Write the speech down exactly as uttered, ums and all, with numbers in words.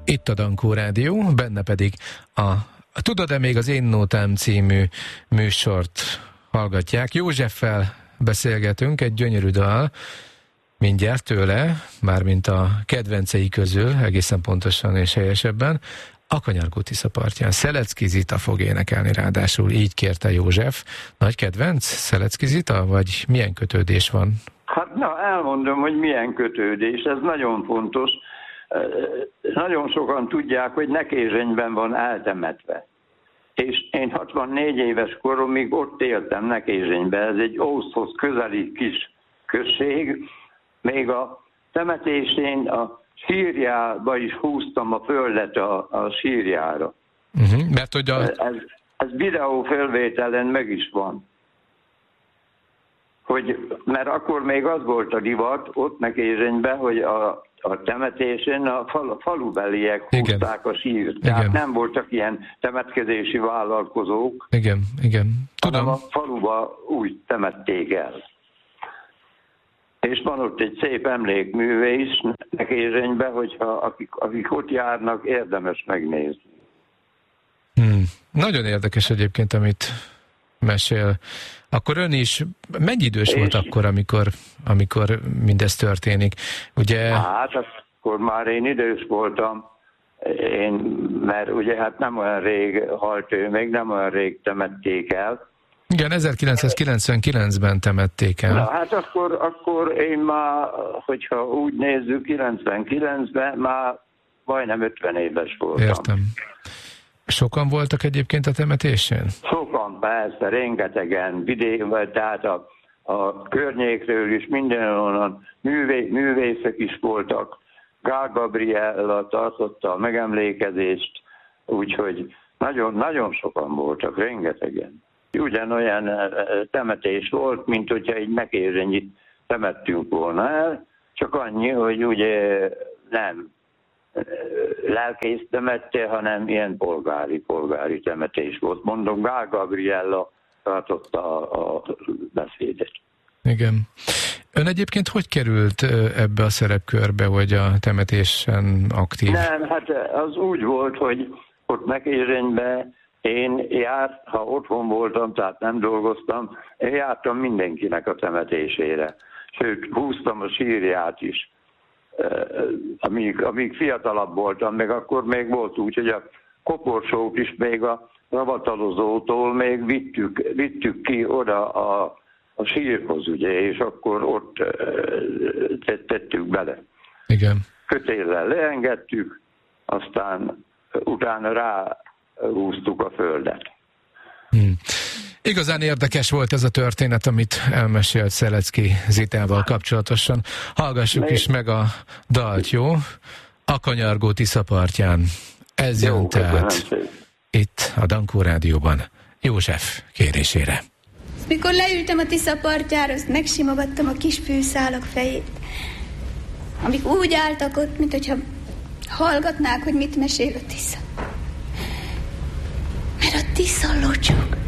Itt a Dankó Rádió, benne pedig a Tudod-e még az Én Nótám című műsort hallgatják. Józseffel beszélgetünk, egy gyönyörű dal, mindjárt tőle, mármint a kedvencei közül, egészen pontosan és helyesebben, a Kanyargó Tisza partján. Szelecki Zita fog énekelni, ráadásul így kérte József. Nagy kedvenc Szelecki Zita, vagy milyen kötődés van? Hát na, elmondom, hogy milyen kötődés, ez nagyon fontos. Nagyon sokan tudják, hogy Nekézsenyben van eltemetve. És én hatvannégy éves koromig ott éltem Nekézsenyben, ez egy Ószhoz közeli kis község. Még a temetésén a sírjába is húztam a földet a, a sírjára. Uh-huh, mert hogy a... ez, ez videófelvételen meg is van. Hogy, mert akkor még az volt a divat ott Nekézsenyben, hogy a, a temetésen a fal, falubeliek húzták a sírt. Tehát igen. Nem voltak ilyen temetkezési vállalkozók. Igen, igen. Tudom. Hanem a faluba úgy temették el. És van ott egy szép emlékművész Nekézsenyben, hogyha akik, akik ott járnak, érdemes megnézni. Hmm. Nagyon érdekes egyébként, amit mesél. Akkor ön is, mennyi idős és volt akkor, amikor, amikor mindez történik? Ugye... Hát akkor már én idős voltam, én, mert ugye hát nem olyan rég halt ő, még nem olyan rég temették el. Igen, ezerkilencszázkilencvenkilencben temették el. Na hát akkor, akkor én már, hogyha úgy nézzük, kilencvenkilencben már majdnem ötven éves voltam. Értem. Sokan voltak egyébként a temetésén? Sokan, persze, rengetegen, vidéken, tehát a, a környékről is mindenhonnan művé, művészek is voltak. Gál Gabriella tartotta a megemlékezést, úgyhogy nagyon, nagyon sokan voltak, rengetegen. Ugyanolyan temetés volt, mint hogyha egy Nekézsenyit temettünk volna el, csak annyi, hogy ugye nem lelkész temette, hanem ilyen polgári, polgári temetés volt. Mondom, Gál Gabriella tartotta a, a beszédet. Igen. Ön egyébként hogy került ebbe a szerepkörbe, hogy a temetésen aktív? Nem, hát az úgy volt, hogy ott Nekézsenyben én járt, ha otthon voltam, tehát nem dolgoztam, én jártam mindenkinek a temetésére. Sőt, húztam a sírját is. Amíg, amíg fiatalabb voltam, meg akkor még volt úgy, hogy a koporsót is még a ravatalozótól még vittük, vittük ki oda a, a sírhoz, ugye, és akkor ott tettük bele. Igen. Kötéllel leengedtük, aztán utána ráhúztuk a földet. Hmm. Igazán érdekes volt ez a történet, amit elmesélt Szelecki Zitával kapcsolatosan. Hallgassuk Még... is meg a dalt, jó? A Kanyargó Tisza partján. Ez jó, jön tehát itt a Dankó Rádióban József kérésére. Mikor leültem a Tisza partjára, azt megsimogattam a kis fűszálak fejét, amik úgy álltak ott, mint hogyha hallgatnák, hogy mit mesél a Tisza. Mert a Tisza locsog.